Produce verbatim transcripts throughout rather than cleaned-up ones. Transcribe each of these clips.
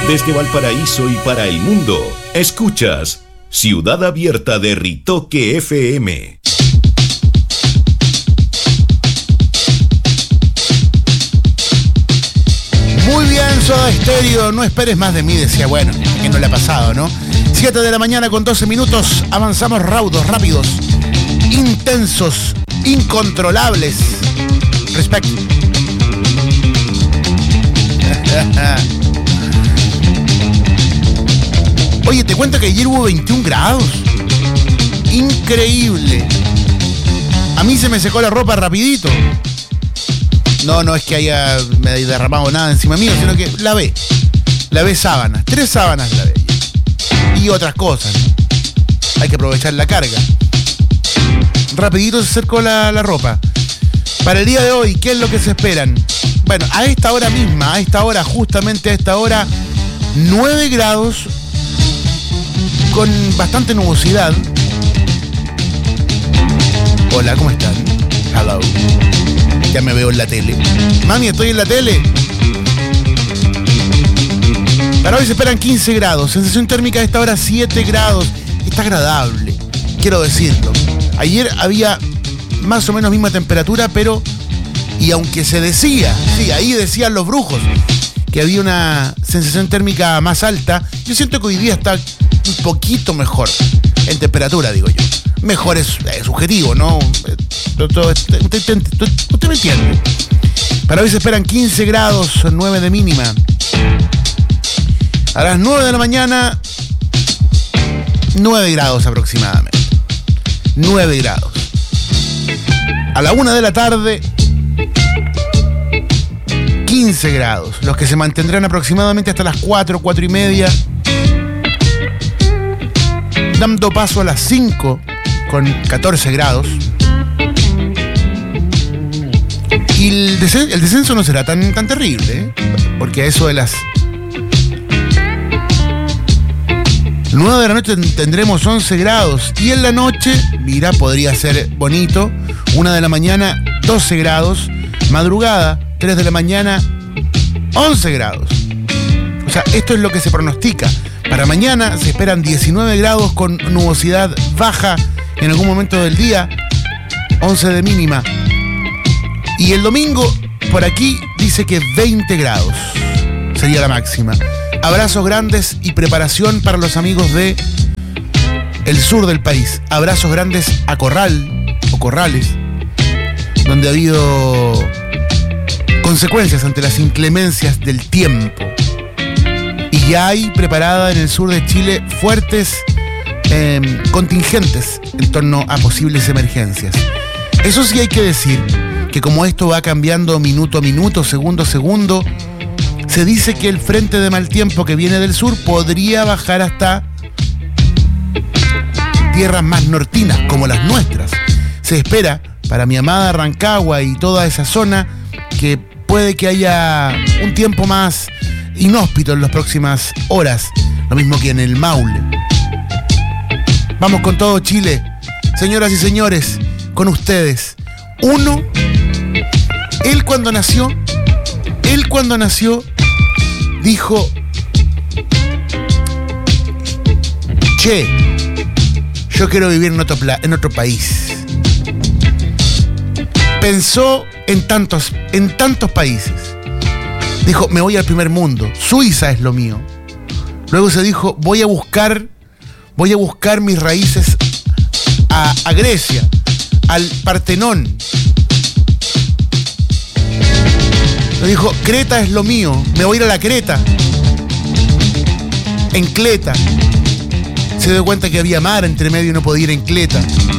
Desde Valparaíso y para el mundo, escuchas Ciudad Abierta de Ritoque F M. Muy bien, Soda Stereo, no esperes más de mí, decía, bueno, que no le ha pasado, ¿no? siete de la mañana con doce minutos, avanzamos raudos, rápidos, intensos, incontrolables. Respect. Oye, te cuento que ayer hubo veintiún grados. Increíble. A mí se me secó la ropa rapidito. No, no es que haya me haya derramado nada encima mío, sino que lavé. Lavé sábanas. Tres sábanas lavé. Y otras cosas, ¿no? Hay que aprovechar la carga. Rapidito se secó la, la ropa. Para el día de hoy, ¿qué es lo que se esperan? Bueno, a esta hora misma, a esta hora, justamente a esta hora, nueve grados, con bastante nubosidad. Hola, ¿cómo están? Hello. Ya me veo en la tele. Mami, estoy en la tele. Para hoy se esperan quince grados. Sensación térmica a esta hora siete grados. Está agradable, quiero decirlo. Ayer había más o menos misma temperatura, pero... Y aunque se decía, sí, ahí decían los brujos, que había una sensación térmica más alta, yo siento que hoy día está un poquito mejor en temperatura, digo yo. Mejor es, es subjetivo, ¿no? Usted, usted, usted me entiende. Para hoy se esperan quince grados, nueve de mínima. A las nueve de la mañana, nueve grados aproximadamente. nueve grados. A la una de la tarde, quince grados, los que se mantendrán aproximadamente hasta las cuatro, cuatro y media, dando paso a las cinco con catorce grados. Y el descenso, el descenso no será tan, tan terrible, ¿eh? Porque a eso de las nueve de la noche tendremos once grados. Y en la noche, mira, podría ser bonito, una de la mañana, doce grados. Madrugada, tres de la mañana, once grados. O sea, esto es lo que se pronostica. Para mañana se esperan diecinueve grados con nubosidad baja en algún momento del día, once de mínima. Y el domingo, por aquí, dice que veinte grados sería la máxima. Abrazos grandes y preparación para los amigos de el sur del país. Abrazos grandes a Corral o Corrales, donde ha habido consecuencias ante las inclemencias del tiempo. Y ya hay preparada en el sur de Chile fuertes eh, contingentes en torno a posibles emergencias. Eso sí hay que decir, que como esto va cambiando minuto a minuto, segundo a segundo, se dice que el frente de mal tiempo que viene del sur podría bajar hasta tierras más nortinas, como las nuestras. Se espera, para mi amada Rancagua y toda esa zona, que puede que haya un tiempo más inhóspito en las próximas horas, lo mismo que en el Maule. Vamos con todo, Chile. Señoras y señores, con ustedes. Uno, él cuando nació, él cuando nació, dijo, che, yo quiero vivir en otro, pla- en otro país. Pensó en tantos, en tantos países. Dijo, me voy al primer mundo. Suiza es lo mío. Luego se dijo, voy a buscar, voy a buscar mis raíces a, a Grecia, al Partenón. Le dijo, Creta es lo mío, me voy a ir a la Creta. En Cleta. Se dio cuenta que había mar entre medio y no podía ir en Cleta.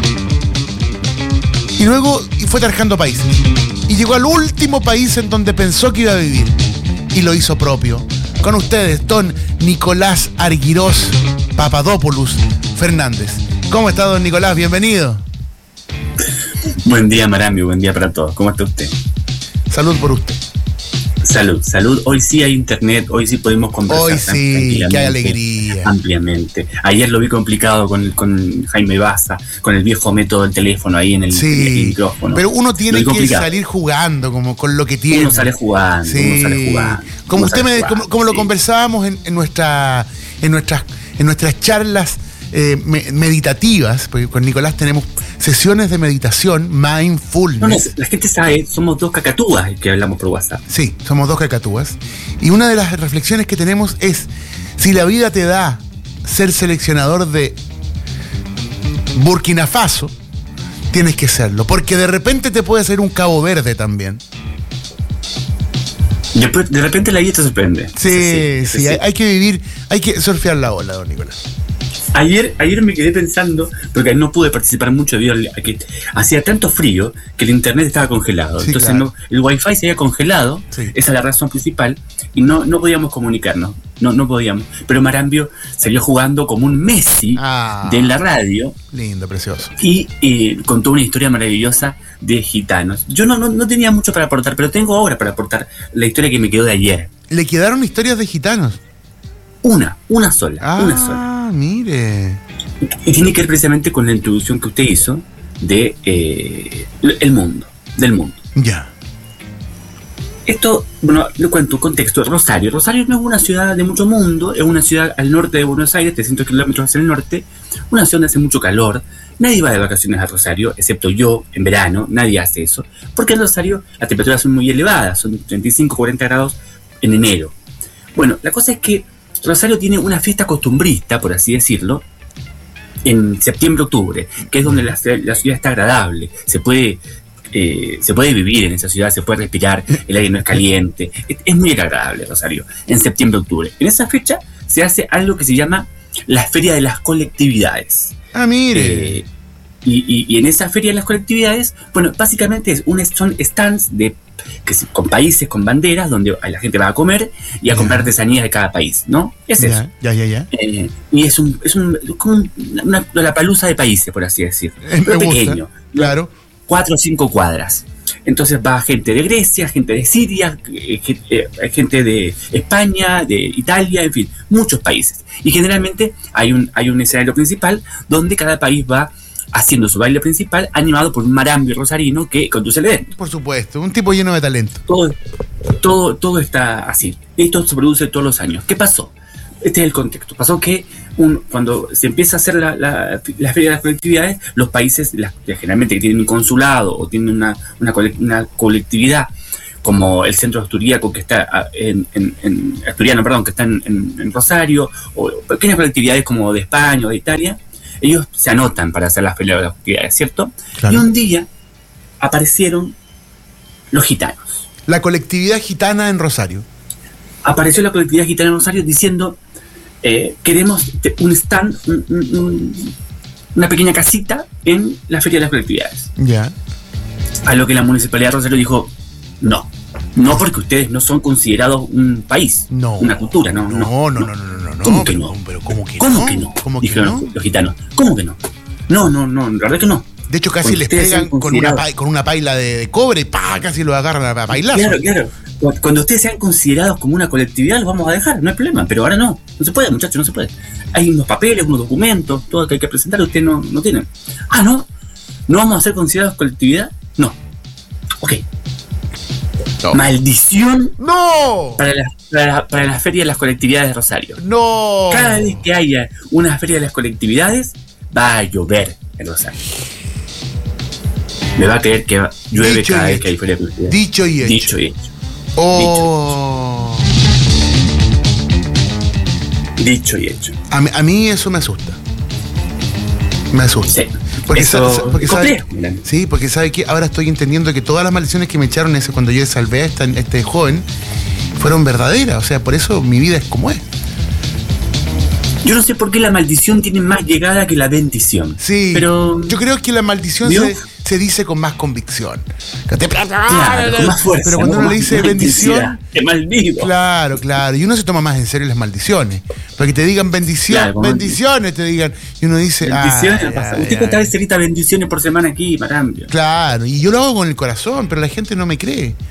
Y luego fue tarjando países. Y llegó al último país en donde pensó que iba a vivir. Y lo hizo propio. Con ustedes, don Nicolás Argirós Papadopoulos Fernández. ¿Cómo está, don Nicolás? Bienvenido. Buen día, Marambio. Buen día para todos. ¿Cómo está usted? Salud por usted. Salud, salud. Hoy sí hay internet, hoy sí podemos conversar. Hoy sí, qué alegría. Ampliamente. Ayer lo vi complicado con, con Jaime Baza, con el viejo método del teléfono ahí en el, sí, en el micrófono. Pero uno tiene que complicado. salir jugando como con lo que tiene. Uno sale jugando, sí. uno sale jugando. Como uno usted sale me, jugando, como, como sí. lo conversábamos en, en nuestra, en nuestras, en nuestras charlas eh, me, meditativas, porque con Nicolás tenemos sesiones de meditación, mindfulness. No, no, la gente sabe, somos dos cacatúas que hablamos por WhatsApp. Sí, somos dos cacatúas. Y una de las reflexiones que tenemos es, si la vida te da ser seleccionador de Burkina Faso, tienes que serlo, porque de repente te puede hacer un Cabo Verde también. Después, de repente la vida te sorprende. Sí, sí, sí, sí. Hay, hay que vivir, hay que surfear la ola, don Nicolás. Ayer, ayer me quedé pensando, porque no pude participar mucho debido a que hacía tanto frío que el internet estaba congelado. Sí, Entonces claro. no, el wifi se había congelado, sí. Esa es la razón principal, y no, no podíamos comunicarnos, no, no podíamos. Pero Marambio salió jugando como un Messi ah, de la radio. Lindo, precioso. Y eh, contó una historia maravillosa de gitanos. Yo no, no, no tenía mucho para aportar, pero tengo ahora para aportar la historia que me quedó de ayer. ¿Le quedaron historias de gitanos? Una, una sola, ah, una sola. Ah, mire. Y tiene que ver precisamente con la introducción que usted hizo de eh, el mundo, del mundo. Ya. Esto, bueno, le cuento un contexto. Rosario. Rosario no es una ciudad de mucho mundo, es una ciudad al norte de Buenos Aires, trescientos kilómetros hacia el norte, una ciudad donde hace mucho calor. Nadie va de vacaciones a Rosario, excepto yo, en verano, nadie hace eso. Porque en Rosario las temperaturas son muy elevadas, son treinta y cinco, cuarenta grados en enero. Bueno, la cosa es que Rosario tiene una fiesta costumbrista, por así decirlo, en septiembre-octubre, que es donde la, la ciudad está agradable, se puede, eh, se puede vivir en esa ciudad, se puede respirar, el aire no es caliente, es, es muy agradable Rosario, en septiembre-octubre. En esa fecha se hace algo que se llama la Feria de las Colectividades. Ah, mire. Eh, y, y, y en esa Feria de las Colectividades, bueno, básicamente es un, son stands de que con países, con banderas, donde la gente va a comer y a comprar artesanías de cada país, ¿no? Es ya, eso. Ya, ya, ya. Eh, y es un, es un, como una, una palusa de países, por así decir. Eh, pero pequeño. Claro. Cuatro o cinco cuadras. Entonces va gente de Grecia, gente de Siria, gente de España, de Italia, en fin, muchos países. Y generalmente hay un, hay un escenario principal donde cada país va haciendo su baile principal, animado por un marambio rosarino que conduce el evento. Por supuesto, un tipo lleno de talento. Todo, todo, todo está así. Esto se produce todos los años. ¿Qué pasó? Este es el contexto. Pasó que un, cuando se empieza a hacer la, la, la feria de las colectividades, los países, las, generalmente que tienen un consulado o tienen una, una, una colectividad, como el centro asturíaco que está en, en, en asturiano, perdón, que está en, en, en Rosario, o pequeñas colectividades como de España o de Italia, ellos se anotan para hacer las feria de las colectividades, ¿cierto? Claro. Y un día aparecieron los gitanos. La colectividad gitana en Rosario. Apareció la colectividad gitana en Rosario diciendo, eh, queremos un stand, un, un, una pequeña casita en la feria de las colectividades. Ya. A lo que la municipalidad de Rosario dijo, no. No, porque ustedes no son considerados un país, no, una cultura, no. No, no, no, no, no, no. ¿Cómo que no? Pero ¿cómo que ¿Cómo no? que no? ¿Cómo que dijeron no? Los gitanos. ¿Cómo que no? No, no, no, en realidad que no. De hecho, casi les pegan con una, pa con una paila de, de cobre y ¡pah! Casi lo agarran a bailar. Claro, claro. Cuando ustedes sean considerados como una colectividad, los vamos a dejar, no hay problema. Pero ahora no. No se puede, muchachos, no se puede. Hay unos papeles, unos documentos, todo que hay que presentar, ustedes no, no tienen. Ah, ¿no? ¿No vamos a ser considerados colectividad? No. Ok. No. Maldición. ¡No! Para la, para, la, para la feria de las colectividades de Rosario. ¡No! Cada vez que haya una feria de las colectividades, va a llover en Rosario. Me va a creer que llueve Dicho cada vez hecho. que hay feria de colectividades. Dicho y hecho. Dicho y hecho. Oh. Dicho, Dicho y hecho. A mí, a mí eso me asusta. Me asusta. Sí. Porque, Eso sabe, porque sabe, complejo, sí, porque sabe que ahora estoy entendiendo que todas las maldiciones que me echaron ese cuando yo salvé a este, este joven fueron verdaderas. O sea, por eso mi vida es como es. Yo no sé por qué la maldición tiene más llegada que la bendición. Sí, pero yo creo que la maldición se, se dice con más convicción. Claro, con más fuerza. Pero cuando ¿no? uno le dice bendición, te maldigo. Claro, claro. Y uno se toma más en serio las maldiciones. Para que te digan bendición, claro, bendiciones te digan. Y uno dice, bendiciones. Ah, pasa. Usted cuántas veces grita bendiciones por semana aquí, Marambio. Claro, y yo lo hago con el corazón, pero la gente no me cree.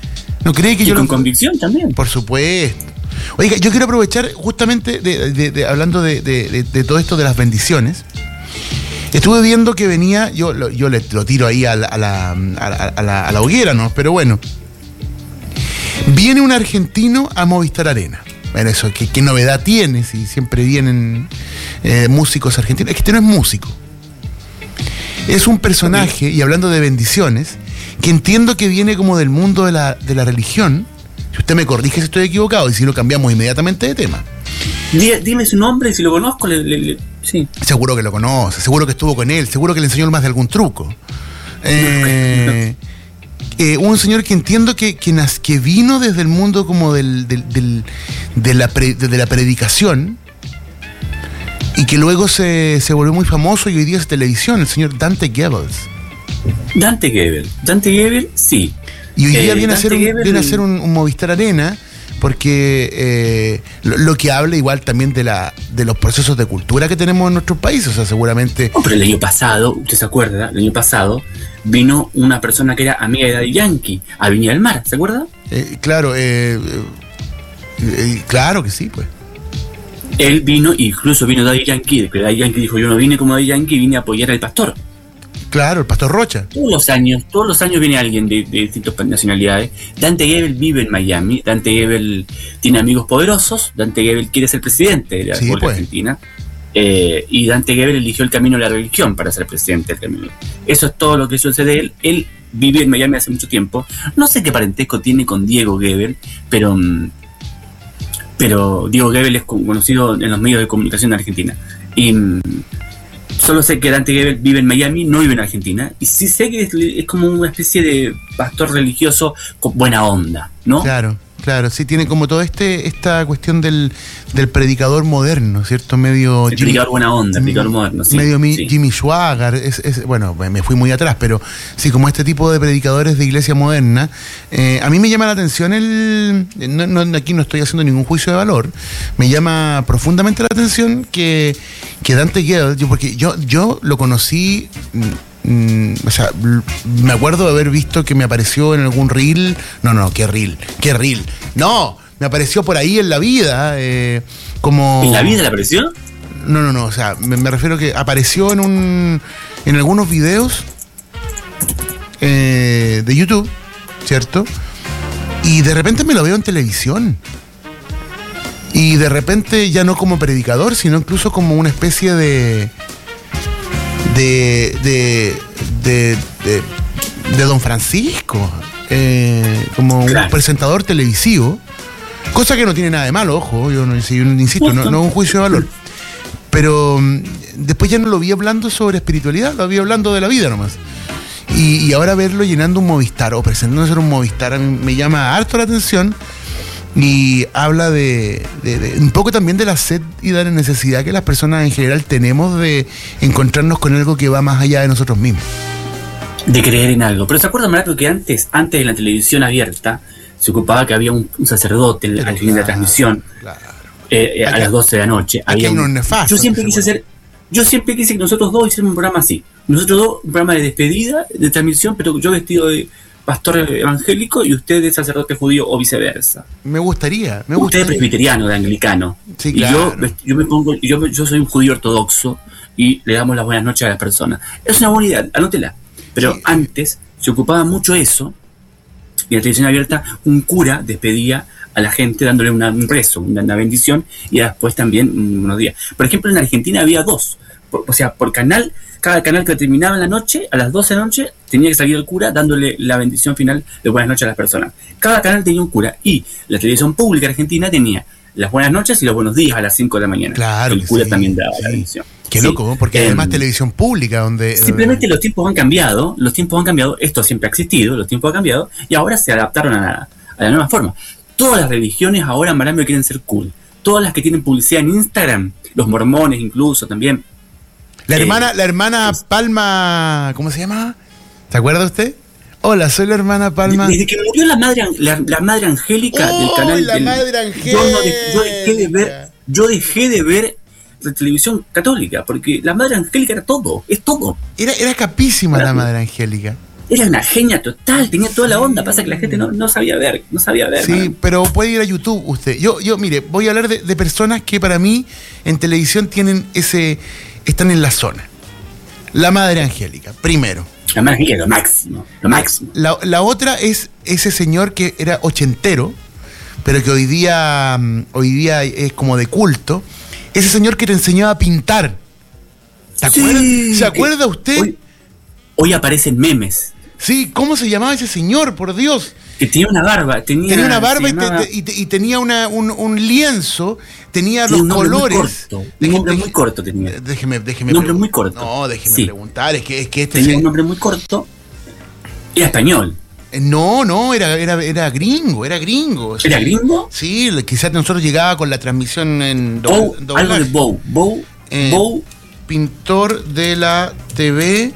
¿No cree que y yo con lo... convicción también. Por supuesto. Oiga, yo quiero aprovechar justamente, de, de, de, hablando de, de, de, de todo esto de las bendiciones. Estuve viendo que venía, yo, lo, yo le, lo tiro ahí a la, a, la, a, la, a, la, a la hoguera, ¿no? Pero bueno, viene un argentino a Movistar Arena. Bueno, eso, ¿qué, qué novedad tiene? Si siempre vienen eh, músicos argentinos. Es que este no es músico. Es un personaje, y hablando de bendiciones, que entiendo que viene como del mundo de la, de la religión. Si usted me corrige si estoy equivocado, y si no cambiamos inmediatamente de tema. Dime su nombre, y si lo conozco, le, le, le, sí. Seguro que lo conoce, seguro que estuvo con él, seguro que le enseñó más de algún truco. Eh, eh, un señor que entiendo que, que, nas, que vino desde el mundo como del, del, del, de, la pre, de la predicación, y que luego se, se volvió muy famoso y hoy día es televisión, el señor Dante Gebels. Dante Gebel, Dante Gebel, sí. Y hoy día eh, viene, a hacer un, Gebel... viene a hacer un, un Movistar Arena, porque eh, lo, lo que habla igual también de la de los procesos de cultura que tenemos en nuestros países, o sea, seguramente... Oh, pero el año pasado, usted se acuerda, el año pasado vino una persona que era amiga de Daddy Yankee a Viña del Mar, ¿se acuerda? Eh, claro, eh, eh, claro que sí, pues. Él vino, incluso vino Daddy Yankee, que Daddy Yankee dijo, yo no vine como Daddy Yankee, vine a apoyar al pastor. Claro, el pastor Rocha. Todos los años, todos los años viene alguien de, de distintas nacionalidades. Dante Gebel vive en Miami, Dante Gebel tiene amigos poderosos, Dante Gebel quiere ser presidente de la sí, República pues. Argentina, eh, y Dante Gebel eligió el camino de la religión para ser presidente del camino. Eso es todo lo que sucede de él. Él vive en Miami hace mucho tiempo. No sé qué parentesco tiene con Diego Gebel, pero... pero Diego Gebel es conocido en los medios de comunicación de Argentina. Y solo sé que Dante Gebel vive en Miami, no vive en Argentina. Y sí sé que es, es como una especie de pastor religioso con buena onda, ¿no? Claro, claro, sí, tiene como toda este, esta cuestión del, del predicador moderno, ¿cierto? Medio... El predicador buena onda, el predicador moderno, sí. Medio mi, sí. Jimmy Swaggart, es, es, bueno, me fui muy atrás, pero sí, como este tipo de predicadores de iglesia moderna. Eh, a mí me llama la atención el... No, no, aquí no estoy haciendo ningún juicio de valor, me llama profundamente la atención que, que Dante Gebel, yo, porque yo, yo lo conocí... Mm, o sea, me acuerdo de haber visto que me apareció en algún reel. No, no, qué reel, qué reel. No, me apareció por ahí en la vida. Eh, como... ¿En la vida le apareció? No, no, no, o sea, me, me refiero que apareció en un en algunos videos eh, de YouTube, ¿cierto? Y de repente me lo veo en televisión. Y de repente ya no como predicador, sino incluso como una especie de... De, de, de, de, de Don Francisco, eh, como claro. Un presentador televisivo, cosa que no tiene nada de malo, ojo, yo, no, yo insisto, no, no es un juicio de valor, pero después ya no lo vi hablando sobre espiritualidad, lo vi hablando de la vida nomás, y, y ahora verlo llenando un Movistar o presentándose en un Movistar a mí me llama harto la atención. Y habla de, de, de un poco también de la sed y de la necesidad que las personas en general tenemos de encontrarnos con algo que va más allá de nosotros mismos. De creer en algo. Pero ¿se acuerdan, Marato, que antes, antes de la televisión abierta, se ocupaba que había un, un sacerdote al final claro, de la transmisión, claro. eh, a las doce de la noche? Había un, nefastos, yo siempre quise hacer, yo siempre quise que nosotros dos hiciéramos un programa así. Nosotros dos, un programa de despedida, de transmisión, pero yo vestido de pastor evangélico y usted de sacerdote judío o viceversa. Me gustaría, me gustaría. Usted es presbiteriano, de anglicano. Sí, y claro. yo, yo me pongo, yo, yo soy un judío ortodoxo y le damos las buenas noches a las personas. Es una buena idea, anótela. Pero sí. Antes se ocupaba mucho eso, y en la televisión abierta un cura despedía a la gente dándole una, un rezo, una, una bendición, y después también unos días. Por ejemplo, en Argentina había dos, por, o sea, por canal. Cada canal que terminaba en la noche, a las doce de la noche, tenía que salir el cura dándole la bendición final de buenas noches a las personas. Cada canal tenía un cura y la televisión pública argentina tenía las buenas noches y los buenos días a las cinco de la mañana. Claro. El cura sí, también daba sí. la bendición. Qué sí. loco, porque eh, además televisión pública donde... Simplemente los tiempos han cambiado, los tiempos han cambiado, esto siempre ha existido, los tiempos han cambiado y ahora se adaptaron a la, a la nueva forma. Todas las religiones ahora en Marambio quieren ser cool. Todas las que tienen publicidad en Instagram, los mormones incluso también. La hermana, eh, la hermana Palma, ¿cómo se llama? ¿Se acuerda usted? Hola, soy la hermana Palma. Desde que murió la madre, la, la madre Angélica oh, del canal. La del, madre Angélica. Yo, no de, yo dejé de ver, yo dejé de ver la televisión católica, porque la madre Angélica era todo, es todo. Era, era capísima era la madre Angélica. Era una genia total, tenía toda la onda, pasa que la gente no, no sabía ver, no sabía ver. Sí, man. pero puede ir a YouTube usted. Yo, yo mire, voy a hablar de, de personas que para mí en televisión tienen ese, están en la zona. La Madre Angélica, primero. La Madre Angélica, lo máximo, lo máximo. La, la otra es ese señor que era ochentero, pero que hoy día, hoy día es como de culto. Ese señor que te enseñaba a pintar. ¿Se acuerda, Sí. ¿Se acuerda usted? Hoy, hoy aparecen memes. Sí, ¿cómo se llamaba ese señor, por Dios? Que tenía una barba. Tenía, Tenía una barba y, llamaba... te, y, te, y tenía una, un, un lienzo, tenía Sí, los un nombre colores. Muy corto, un nombre muy corto tenía. Déjeme, déjeme Un nombre pregun- muy corto. No, déjeme Sí. preguntar, es que, es que este Tenía se- un nombre muy corto. Era español. Eh, No, no, era, era, era gringo, era gringo. ¿Era gringo? Sí, quizás nosotros llegaba con la transmisión en do- Bow, doblaje. algo de Bow. Bow. Eh, Bow. Pintor de la T V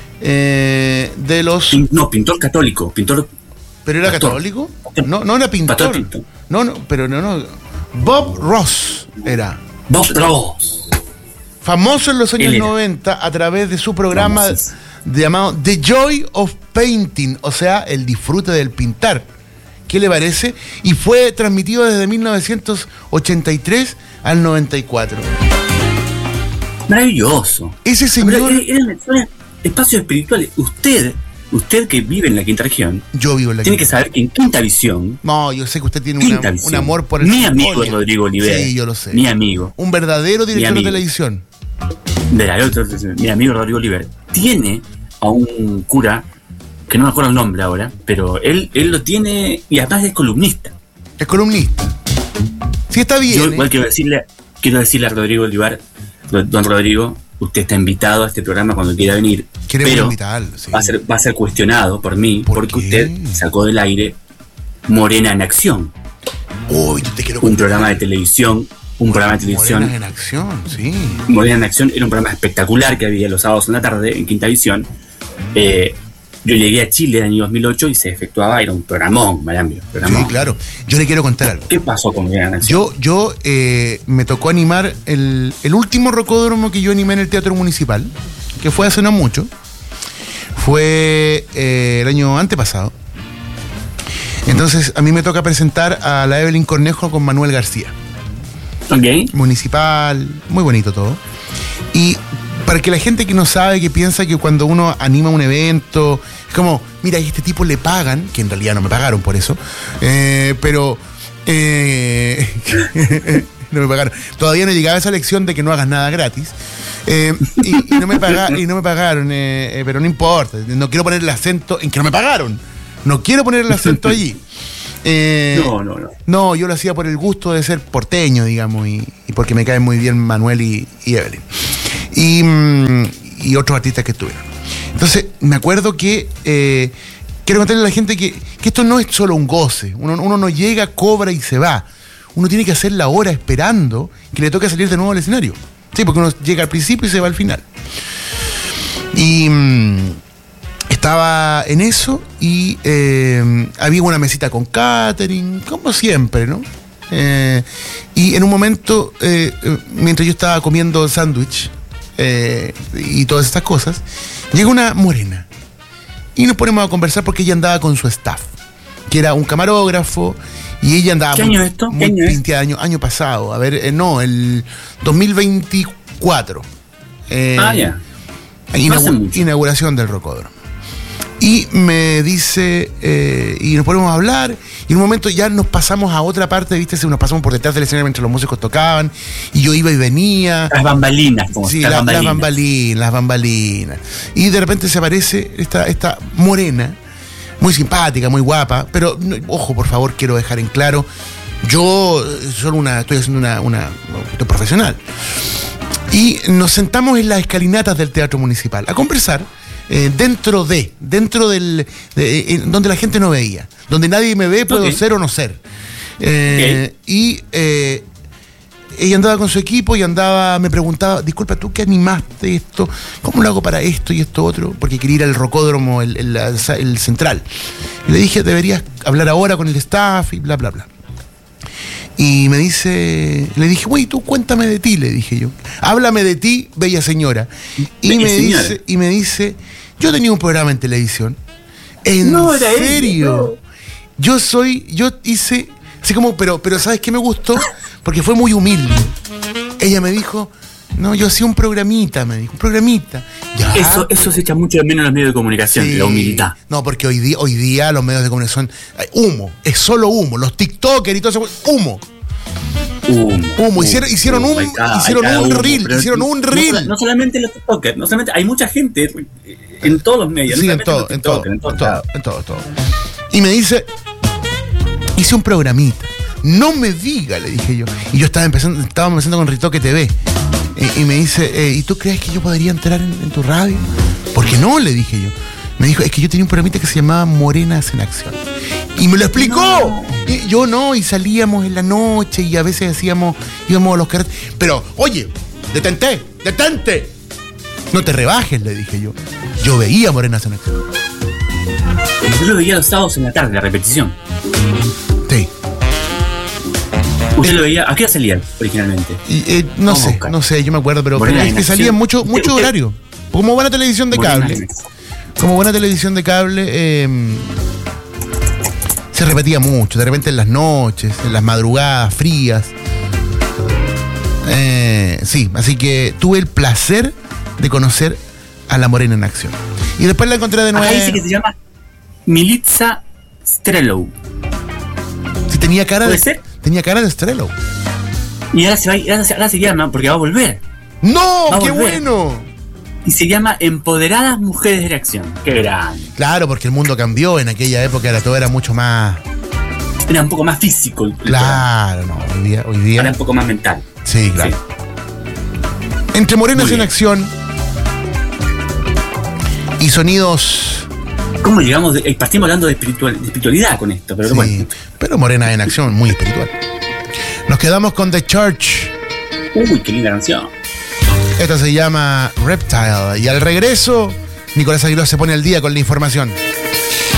eh, de los... pin- no, pintor católico. Pintor. ¿Pero era pastor. católico? No, no era pintor. Pastor pintor. No, no, pero no, no. Bob Ross era. Bob Ross. Famoso en los años Él era. noventa a través de su programa Famosísimo. llamado The Joy of Painting, o sea, el disfrute del pintar. ¿Qué le parece? Y fue transmitido desde mil novecientos ochenta y tres al noventa y cuatro. Maravilloso. Ese Pero señor... era- eran eran espacios espirituales. Usted, usted que vive en la quinta región, Yo vivo en la tiene que quinta. saber que en Quinta Visión, No, yo sé que usted tiene una- Quinta Visión, un amor por el mi amigo folclore. Rodrigo Oliver, Sí, yo lo sé. mi amigo, Un verdadero director de amigo. televisión. de la otra, mi amigo Rodrigo Oliver, tiene a un cura, que no me acuerdo el nombre ahora, pero él, él lo tiene, y además es columnista. Es columnista. Sí, está bien. Yo ¿eh? igual quiero decirle, quiero decirle a Rodrigo Oliver, don Rodrigo, usted está invitado a este programa cuando quiera venir, Queremos pero invitarlo, sí. va, a ser, va a ser cuestionado por mí, ¿Por porque qué? usted sacó del aire Morena en Acción, Uy, yo te quiero un contar. programa de televisión, un programa de televisión. Morenas en acción, sí. Morena en Acción era un programa espectacular que había los sábados en la tarde en Quinta Visión. Eh, yo llegué a Chile en el año dos mil ocho y se efectuaba, era un programón, Marambio, programón. Sí, claro. Yo le quiero contar algo. ¿Qué pasó con Morena en Acción? Yo, yo eh, me tocó animar el, el último rocódromo que yo animé en el Teatro Municipal, que fue hace no mucho. Fue eh, el año antepasado. Entonces, a mí me toca presentar a la Evelyn Cornejo con Manuel García. Ok. Municipal, muy bonito todo. Y para que la gente que no sabe, que piensa que cuando uno anima un evento, es como, mira, a este tipo le pagan, que en realidad no me pagaron por eso, eh, pero eh, no me pagaron. Todavía no llegaba a esa lección de que no hagas nada gratis. Eh, y, y no me paga, y no me pagaron, eh, eh, pero no importa, no quiero poner el acento en que no me pagaron. No quiero poner el acento allí. Eh, No, no, no. No, yo lo hacía por el gusto de ser porteño, digamos, y, y porque me caen muy bien Manuel y, y Evelyn. Y, mm, y otros artistas que estuvieron. Entonces, me acuerdo que eh, quiero contarle a la gente que, que esto no es solo un goce. Uno, uno no llega, cobra y se va. Uno tiene que hacer la hora esperando que le toque salir de nuevo al escenario. Sí, porque uno llega al principio y se va al final. Y... Mm, estaba en eso y eh, había una mesita con catering, como siempre, ¿no? Eh, y en un momento, eh, mientras yo estaba comiendo sándwich eh, y todas estas cosas, llega una morena y nos ponemos a conversar porque ella andaba con su staff, que era un camarógrafo, y ella andaba ¿Qué muy, año es esto? ¿Qué muy año es? pinteada, año, año pasado, a ver, eh, no, el dos mil veinticuatro. Eh, Ah, ya. inaugura- No hace mucho. inauguración del Rocódromo. Y me dice, eh, y nos ponemos a hablar, y en un momento ya nos pasamos a otra parte, ¿viste? Se Nos pasamos por detrás del escenario mientras los músicos tocaban, y yo iba y venía. Las bambalinas, como Sí, las la- las bambalinas. bambalinas, las bambalinas. Y de repente se aparece esta, esta morena, muy simpática, muy guapa, pero no, ojo, por favor, quiero dejar en claro, yo eh, solo una, estoy haciendo una, una, estoy profesional. Y nos sentamos en las escalinatas del Teatro Municipal a conversar. Eh, dentro de, dentro del, de, eh, donde la gente no veía, donde nadie me ve, puedo Ok. ser o no ser. Eh, Y eh, ella andaba con su equipo y andaba, me preguntaba, disculpa, ¿tú qué animaste esto? ¿Cómo lo hago para esto y esto otro? Porque quería ir al rocódromo, el, el, el central. Y le dije, deberías hablar ahora con el staff y bla, bla, bla. Y me dice, le dije, güey, tú cuéntame de ti, le dije yo. Háblame de ti, bella señora. Y Bella me señora. dice, y me dice, yo tenía un programa en televisión ¿En No, era serio? él, no. Yo soy, yo hice, así como, pero, pero ¿sabes qué me gustó? Porque fue muy humilde. Ella me dijo, no, yo hacía un programita, me dijo, un programita. ¿Ya? Eso, eso se echa mucho de menos en los medios de comunicación, Sí. la humildad. No, porque hoy día, hoy día los medios de comunicación, hay humo, es solo humo. Los TikTokers y todo eso, humo. Humo, Humo, hicieron, hicieron humo, un, hay cada- hicieron hay cada un humo, reel, pero hicieron no- un no, reel. No solamente los TikTokers, no solamente, hay mucha gente en todos los medios. Sí, no en solamente todo, los en todo, TikTokers, en todos todo, lados. en todo, todo. Y me dice, hice un programita. No me diga, le dije yo. Y yo estaba empezando, estaba empezando con Ritoque T V. Y, y me dice, eh, ¿y tú crees que yo podría entrar en, en tu radio? ¿Por qué no? Le dije yo. Me dijo, es que yo tenía un programita que se llamaba Morenas en Acción. Y me lo explicó. No. Y yo no, y salíamos en la noche y a veces hacíamos, íbamos a los carretes. Pero, oye, detente, detente. No te rebajes, le dije yo. Yo veía Morenas en Acción. Yo lo veía los sábados en la tarde, la repetición. Sí. Usted lo veía, ¿a qué hora salía originalmente? Y, eh, no Vamos a sé, buscar. no sé, yo me acuerdo, pero, Morena pero es en que Acción. salía mucho, Usted- mucho usted- horario. Como buena televisión de Morena cable. en Acción. Como buena televisión de cable, eh, se repetía mucho, de repente en las noches, en las madrugadas frías. Eh, sí, así que tuve el placer de conocer a la Morena en Acción. Y después la encontré de nuevo. Acá dice que se llama Militza Strelov. Sí, tenía cara de, ¿Puede ser? tenía cara de Strello. Y ahora se, va, ahora, se, ahora se llama, porque va a volver. ¡No! Va a ¡Qué volver. bueno! Y se llama Empoderadas Mujeres de la Acción. Qué grande. Claro, porque el mundo cambió. En aquella época era todo era mucho más. Era un poco más físico. el Claro, no, hoy día, hoy programa. día. Era un poco más mental. Sí, claro. Sí. Entre Morenas Muy en bien. Acción y sonidos. ¿Cómo llegamos? De, eh, partimos hablando de, espiritual, de espiritualidad con esto, pero Sí, bueno. pero Morenas en Acción, muy espiritual. Nos quedamos con The Church. Uy, qué linda canción. Esta se llama Reptile. Y al regreso, Nicolás Aguiló se pone al día con la información.